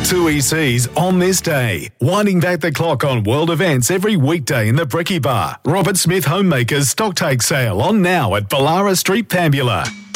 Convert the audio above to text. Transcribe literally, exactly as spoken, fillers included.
Tui C's on this day, winding back the clock on world events every weekday in the Bricky Bar. Robert Smith Homemakers stock take sale on now at Ballara Street, Pambula.